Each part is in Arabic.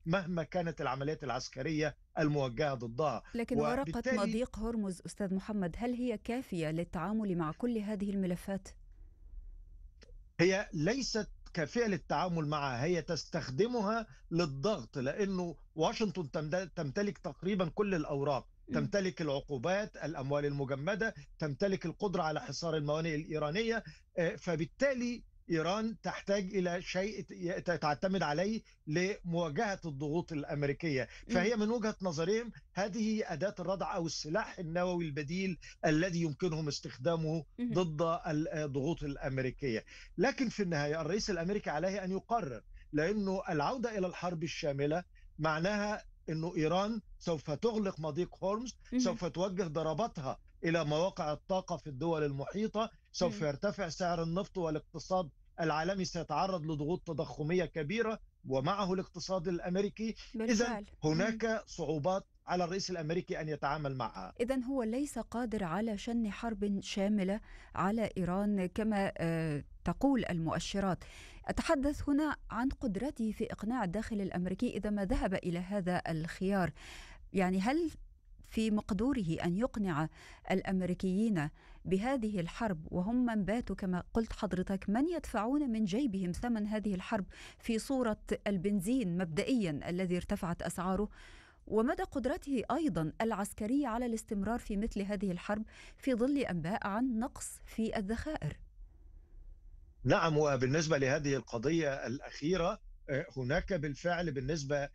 مهما كانت العمليات العسكرية الموجهة ضدها. لكن ورقة وبالتالي مضيق هرمز أستاذ محمد، هل هي كافية للتعامل مع كل هذه الملفات؟ هي ليست كافية للتعامل معها، هي تستخدمها للضغط، لأنه واشنطن تمتلك تقريبا كل الأوراق، مم. تمتلك العقوبات، الأموال المجمدة، تمتلك القدرة على حصار الموانئ الإيرانية. فبالتالي إيران تحتاج إلى شيء تعتمد عليه لمواجهة الضغوط الأمريكية. مم. فهي من وجهة نظرهم هذه أداة الردع أو السلاح النووي البديل الذي يمكنهم استخدامه مم. ضد الضغوط الأمريكية. لكن في النهاية الرئيس الأمريكي عليه أن يقرر، لأنه العودة إلى الحرب الشاملة معناها أنه إيران سوف تغلق مضيق هورمز، مم. سوف توجه ضرباتها إلى مواقع الطاقة في الدول المحيطة، سوف مم. يرتفع سعر النفط والاقتصاد العالمي سيتعرض لضغوط تضخمية كبيرة ومعه الاقتصاد الأمريكي. إذن بالفعل. مم. هناك صعوبات على الرئيس الأمريكي أن يتعامل معها. إذن هو ليس قادر على شن حرب شاملة على إيران كما تقول المؤشرات. أتحدث هنا عن قدرته في إقناع الداخل الأمريكي إذا ما ذهب إلى هذا الخيار. يعني هل في مقدوره أن يقنع الأمريكيين بهذه الحرب وهم من باتوا كما قلت حضرتك من يدفعون من جيبهم ثمن هذه الحرب في صورة البنزين مبدئيا الذي ارتفعت أسعاره، ومدى قدرته أيضا العسكرية على الاستمرار في مثل هذه الحرب في ظل أنباء عن نقص في الذخائر؟ نعم، وبالنسبة لهذه القضية الأخيرة هناك بالفعل بالنسبة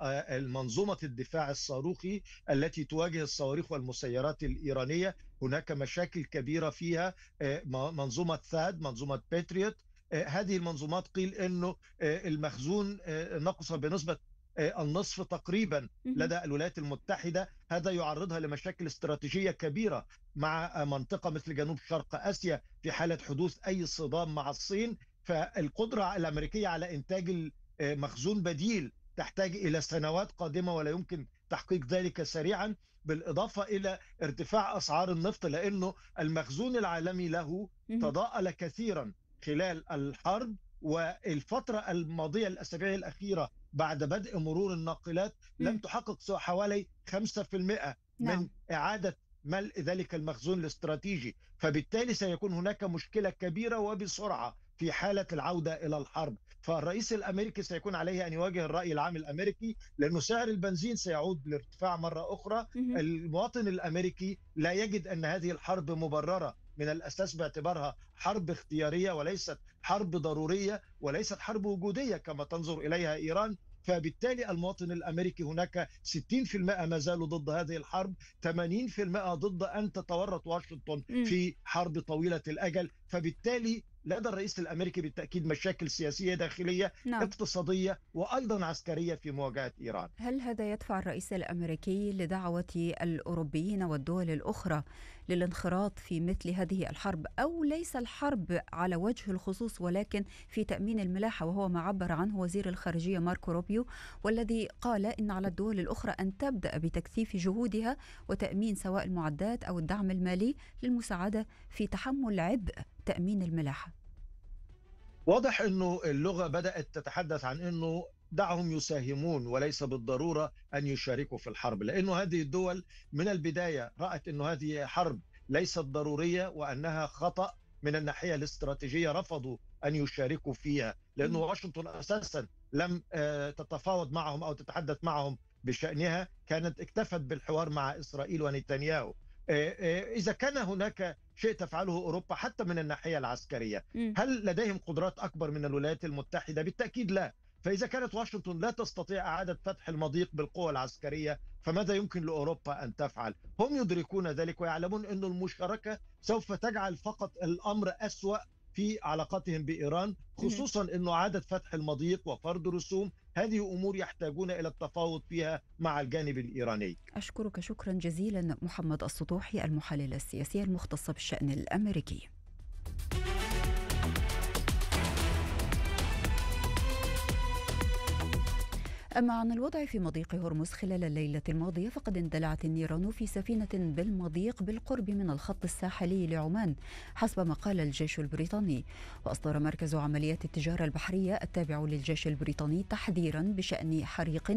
لمنظومة الدفاع الصاروخي التي تواجه الصواريخ والمسيرات الإيرانية هناك مشاكل كبيرة فيها. منظومة ثاد، منظومة باتريوت، هذه المنظومات قيل أنه المخزون نقص بنسبة النصف تقريبا مهم. لدى الولايات المتحدة. هذا يعرضها لمشاكل استراتيجية كبيرة مع منطقة مثل جنوب شرق آسيا في حالة حدوث أي صدام مع الصين. فالقدرة الأمريكية على إنتاج مخزون بديل تحتاج إلى سنوات قادمة ولا يمكن تحقيق ذلك سريعا، بالإضافة إلى ارتفاع أسعار النفط، لأنه المخزون العالمي له مهم. تضاءل كثيرا خلال الحرب. والفترة الماضية الأسابيع الأخيرة بعد بدء مرور الناقلات لم مم. تحقق سوى حوالي 5% من نعم. إعادة ملء ذلك المخزون الاستراتيجي. فبالتالي سيكون هناك مشكلة كبيرة وبسرعة في حالة العودة إلى الحرب. فالرئيس الأمريكي سيكون عليه أن يواجه الرأي العام الأمريكي، لأنه سعر البنزين سيعود للارتفاع مرة أخرى. مهم. المواطن الأمريكي لا يجد أن هذه الحرب مبررة من الأساس باعتبارها حرب اختيارية وليست حرب ضرورية وليست حرب وجودية كما تنظر إليها إيران. فبالتالي المواطن الأمريكي هناك 60% ما زالوا ضد هذه الحرب، 80% ضد أن تتورط واشنطن مم. في حرب طويلة الأجل. فبالتالي لدى الرئيس الأمريكي بالتأكيد مشاكل سياسية داخلية، نعم. اقتصادية، وأيضا عسكرية في مواجهة إيران. هل هذا يدفع الرئيس الأمريكي لدعوة الأوروبيين والدول الأخرى للانخراط في مثل هذه الحرب، أو ليس الحرب على وجه الخصوص ولكن في تأمين الملاحة، وهو ما عبر عنه وزير الخارجية ماركو روبيو، والذي قال إن على الدول الأخرى أن تبدأ بتكثيف جهودها وتأمين سواء المعدات أو الدعم المالي للمساعدة في تحمل عبء تأمين الملاحة؟ واضح أنه اللغة بدأت تتحدث عن أنه دعهم يساهمون وليس بالضرورة أن يشاركوا في الحرب، لأنه هذه الدول من البداية رأت أنه هذه حرب ليست ضرورية وأنها خطأ من الناحية الاستراتيجية، رفضوا أن يشاركوا فيها، لأنه مم. واشنطن أساسا لم تتفاوض معهم أو تتحدث معهم بشأنها، كانت اكتفت بالحوار مع إسرائيل ونتنياهو. إذا كان هناك شيء تفعله أوروبا حتى من الناحية العسكرية، مم. هل لديهم قدرات أكبر من الولايات المتحدة؟ بالتأكيد لا. فإذا كانت واشنطن لا تستطيع إعادة فتح المضيق بالقوة العسكرية، فماذا يمكن لأوروبا أن تفعل؟ هم يدركون ذلك ويعلمون أن المشاركة سوف تجعل فقط الأمر أسوأ في علاقتهم بإيران، مم. خصوصا أنه إعادة فتح المضيق وفرض رسوم هذه أمور يحتاجون إلى التفاوض فيها مع الجانب الإيراني. أشكرك شكرا جزيلا محمد السطوحي، المحلل السياسي المختص بالشأن الأمريكي. أما عن الوضع في مضيق هرمز خلال الليلة الماضية، فقد اندلعت النيران في سفينة بالمضيق بالقرب من الخط الساحلي لعمان حسب ما قال الجيش البريطاني. وأصدر مركز عمليات التجارة البحرية التابع للجيش البريطاني تحذيرا بشأن حريق